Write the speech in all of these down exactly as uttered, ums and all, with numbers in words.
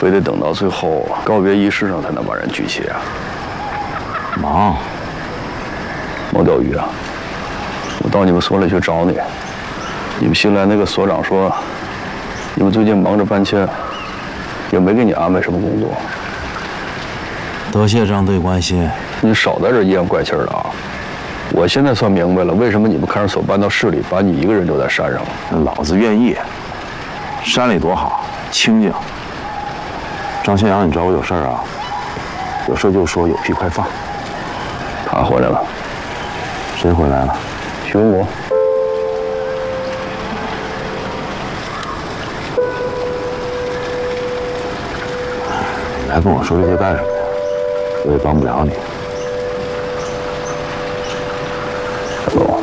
非得等到最后告别仪式上才能把人举起啊？ 忙， 毛钓鱼啊！我到你们所里去找你，你们新来那个所长说，你们最近忙着搬迁，也没给你安排什么工作。 多谢张队关心。 你少在这阴阳怪气的啊！我现在算明白了，为什么你们看守所搬到市里，把你一个人留在山上了。 老子愿意，山里多好，清静。张先阳，你找我有事儿啊？有事就说，有屁快放。 他回来了。 谁回来了？ 徐文国。 你来跟我说这些干什么呀？我也帮不了你。 大哥，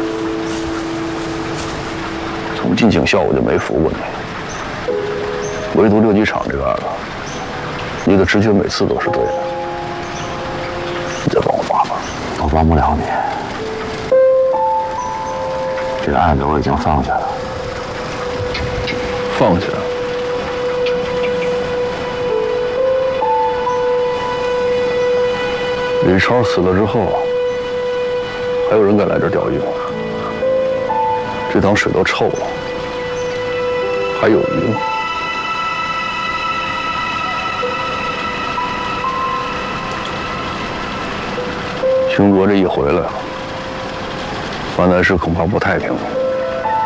从进警校我就没服过你，唯独六机场这个案子，你的直觉每次都是对的。你再帮我把把。 我帮不了你。这个案子我已经放下了。 放下？李超死了之后，还有人敢来这儿钓鱼吗？这塘水都臭了，还有鱼吗？秦国这一回来，华南市恐怕不太平了。